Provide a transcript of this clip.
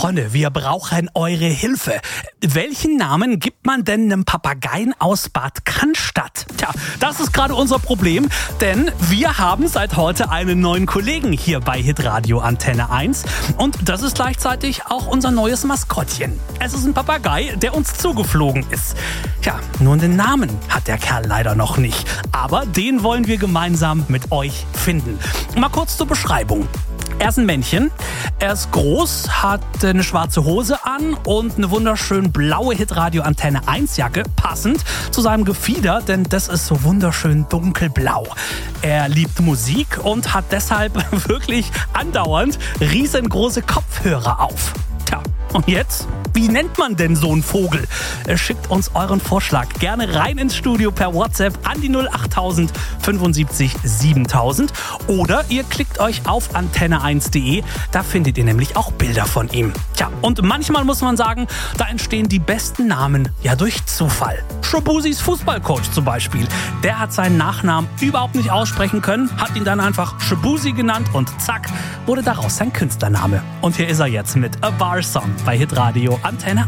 Freunde, wir brauchen eure Hilfe. Welchen Namen gibt man denn einem Papageien aus Bad Cannstatt? Tja, das ist gerade unser Problem, denn wir haben seit heute einen neuen Kollegen hier bei Hitradio Antenne 1 und das ist gleichzeitig auch unser neues Maskottchen. Es ist ein Papagei, der uns zugeflogen ist. Tja, nur den Namen hat der Kerl leider noch nicht, aber den wollen wir gemeinsam mit euch finden. Mal kurz zur Beschreibung. Er ist ein Männchen, er ist groß, hat eine schwarze Hose an und eine wunderschön blaue Hitradio Antenne 1 Jacke, passend zu seinem Gefieder, denn das ist so wunderschön dunkelblau. Er liebt Musik und hat deshalb wirklich andauernd riesengroße Kopfhörer auf. Tja, und jetzt? Wie nennt man denn so einen Vogel? Schickt uns euren Vorschlag gerne rein ins Studio per WhatsApp an die 08000 75 7000 oder ihr klickt euch auf antenne1.de, da findet ihr nämlich auch Bilder von ihm. Tja, und manchmal muss man sagen, da entstehen die besten Namen ja durch Zufall. Shabusis Fußballcoach zum Beispiel, der hat seinen Nachnamen überhaupt nicht aussprechen können, hat ihn dann einfach Shabusi genannt und zack, wurde daraus sein Künstlername. Und hier ist er jetzt mit A Bar Song bei Hitradio Antenne